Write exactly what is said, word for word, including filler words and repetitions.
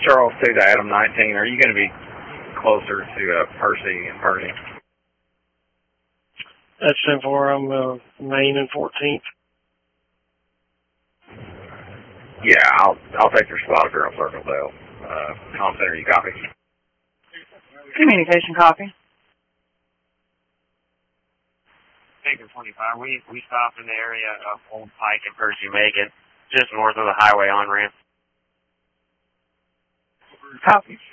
Charles two to Adam nineteen. Are you going to be closer to uh, Percy and Percy? That's ten four. I'm uh, Main and fourteenth. Yeah, I'll I'll take your spot if you're on Circle Dale. Uh, Comm Center, you copy? Communication copy. Baker twenty-five, we we stopped in the area of Old Pike and Percy Macon, just north of the highway on-ramp. Copy.